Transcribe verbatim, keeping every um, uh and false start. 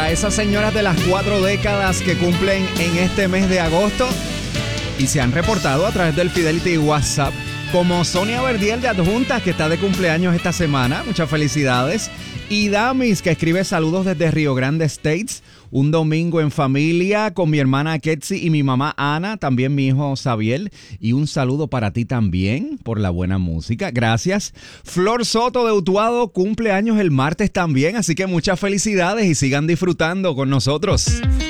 a esas señoras de las cuatro décadas que cumplen en este mes de agosto y se han reportado a través del Fidelity WhatsApp, como Sonia Verdiel de Adjuntas, que está de cumpleaños esta semana. Muchas felicidades. Y Damis, que escribe saludos desde Río Grande States. Un domingo en familia con mi hermana Ketsi y mi mamá Ana, también mi hijo Xavier. Y un saludo para ti también por la buena música. Gracias. Flor Soto de Utuado cumple años el martes también, así que muchas felicidades y sigan disfrutando con nosotros.